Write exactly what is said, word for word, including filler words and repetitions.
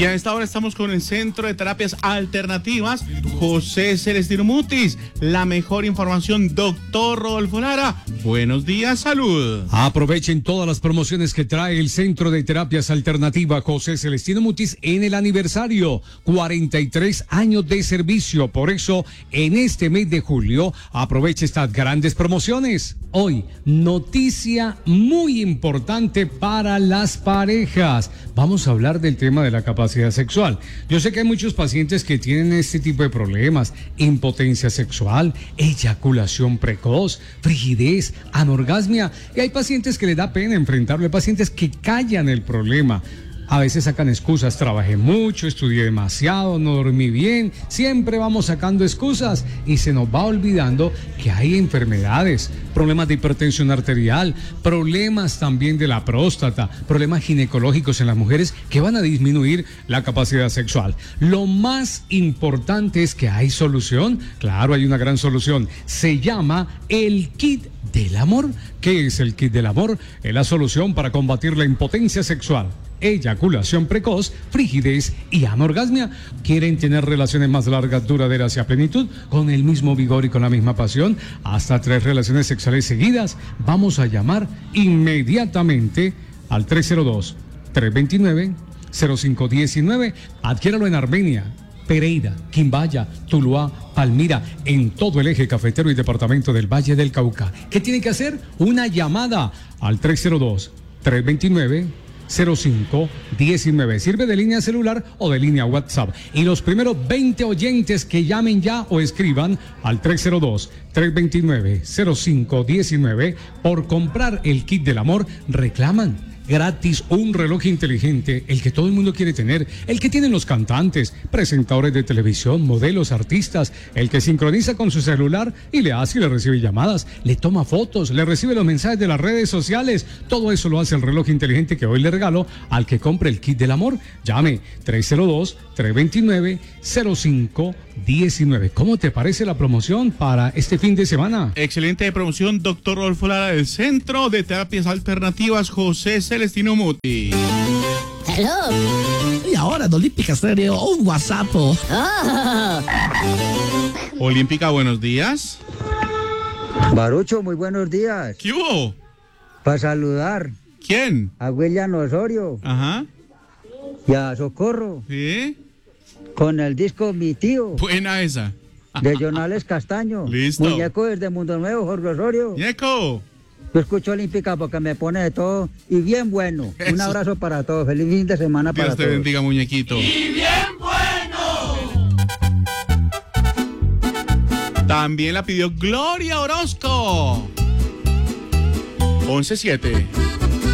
Y a esta hora estamos con el Centro de Terapias Alternativas José Celestino Mutis. La mejor información, doctor Rodolfo Lara. Buenos días, salud. Aprovechen todas las promociones que trae el Centro de Terapias Alternativas José Celestino Mutis en el aniversario. cuarenta y tres años de servicio. Por eso, en este mes de julio, aproveche estas grandes promociones. Hoy, noticia muy importante para las parejas. Vamos a hablar del tema de la capacidad sexual. Yo sé que hay muchos pacientes que tienen este tipo de problemas: impotencia sexual, eyaculación precoz, frigidez, anorgasmia, y hay pacientes que les da pena enfrentarlo, hay pacientes que callan el problema. A veces sacan excusas: trabajé mucho, estudié demasiado, no dormí bien. Siempre vamos sacando excusas y se nos va olvidando que hay enfermedades, problemas de hipertensión arterial, problemas también de la próstata, problemas ginecológicos en las mujeres que van a disminuir la capacidad sexual. Lo más importante es que hay solución. Claro, hay una gran solución. Se llama el kit del amor. ¿Qué es el kit del amor? Es la solución para combatir la impotencia sexual, eyaculación precoz, frigidez y anorgasmia. ¿Quieren tener relaciones más largas, duraderas y a plenitud, con el mismo vigor y con la misma pasión? Hasta tres relaciones sexuales seguidas. Vamos a llamar inmediatamente al tres cero dos, tres dos nueve, cero cinco uno nueve. Adquiéralo en Armenia, Pereira, Quimbaya, Tuluá, Palmira, en todo el eje cafetero y departamento del Valle del Cauca. ¿Qué tiene que hacer? Una llamada al tres cero dos, tres dos nueve, cero cinco uno nueve. Sirve de línea celular o de línea WhatsApp. Y los primeros veinte oyentes que llamen ya o escriban al tres cero dos, tres dos nueve, cero cinco uno nueve por comprar el kit del amor, reclaman gratis un reloj inteligente, el que todo el mundo quiere tener, el que tienen los cantantes, presentadores de televisión, modelos, artistas, el que sincroniza con su celular y le hace y le recibe llamadas, le toma fotos, le recibe los mensajes de las redes sociales. Todo eso lo hace el reloj inteligente que hoy le regalo al que compre el kit del amor. Llame tres cero dos, tres dos nueve, cero cinco uno nueve. ¿Cómo te parece la promoción para este fin de semana? Excelente promoción, doctor Rodolfo Lara, del Centro de Terapias Alternativas José Celestino Mutis. Hello. Y ahora en Olímpica Estéreo, un WhatsApp. Oh. Olímpica, buenos días. Barucho, muy buenos días. ¿Qué hubo? Para saludar. ¿Quién? A William Osorio. Ajá. Y a Socorro. ¿Sí? Con el disco Mi Tío. Buena esa. De Jonales Castaño. Listo. Muñeco desde Mundo Nuevo, Jorge Osorio. Muñeco. Yo escucho Olímpica porque me pone de todo y bien bueno. Eso. Un abrazo para todos. Feliz fin de semana para Dios te todos. bendiga, muñequito. ¡Y bien bueno! También la pidió Gloria Orozco. once siete.